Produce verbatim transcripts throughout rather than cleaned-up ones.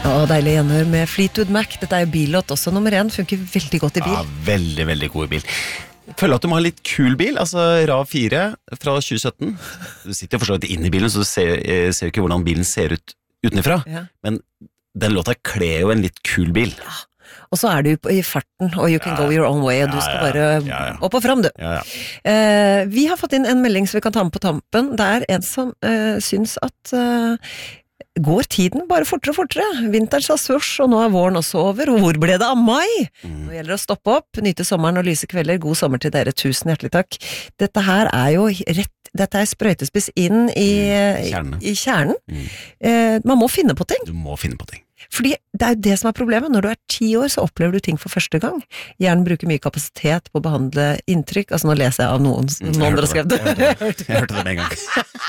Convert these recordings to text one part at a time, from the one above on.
Ja, deilig gjenhør med Fleetwood Mac. Dette er jo billåt også. Nummer én funker veldig godt i bil. Ja, veldig, veldig god bil. Føler at du må ha litt kul bil, altså RAV fire fra tjue sytten. Du sitter jo forstått inn i bilen, så du ser, ser ikke hvordan bilen ser ut utenifra. Ja. Men den låta kler jo en litt kul bil. Ja. Og så er du i farten, og you can ja, go your own way, og du ja, skal bare ja, ja. opp og frem, du. Ja, ja. Eh, vi har fått inn en melding som vi kan ta med på tampen. Det er en som eh, syns at eh, går tiden bare fortere og fortere. Vinteren sa svurs, og nå er våren også over, og hvor ble det av mai? Mm. Nå gjelder det å stoppe opp, nyte sommeren og lyse kvelder. God sommer til dere, tusen hjertelig takk. Dette her er jo rett, dette er sprøytespiss inn i, mm, i, i kjernen. Mm. Eh, man må finne på ting. Du må finne på ting. Fordi det er jo det som er problemet. Når du er ti år, så opplever du ting for første gang. Hjernen bruker mye kapasitet på å behandle inntrykk. Altså, nå leser jeg av noen, mm, noen andre har skrevet det. Jeg hørte det, jeg hørte det med en gang.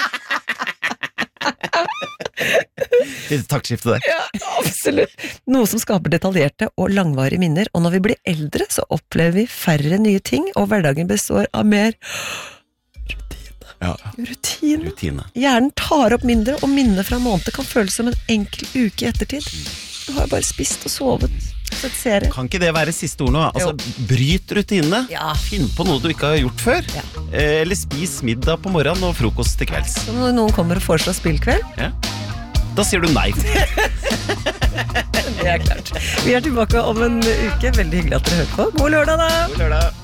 Litt taktskifte der. Ja, absolutt. Noe som skaper detaljerte og langvarige minner. Og når vi blir eldre, så opplever vi færre nye ting, og hverdagen består av mer rutine. Ja. Rutine. Rutine. Hjernen tar opp mindre, og minnet fra måneder kan føles som en enkel uke i ettertid. Du har jo bare spist og sovet. Sett serie. Kan ikke det være siste ord nå? Altså, jo. Bryt rutinene. Ja. Finn på noe du ikke har gjort før. Ja. Eller spis middag på morgenen og frokost til kvelds. Så når noen kommer og foreslår spillkveld, ja. Da sier du nei. Det er klart. Vi er tilbake om en uke. Veldig hyggelig at dere hører på. God lørdag da! God lørdag.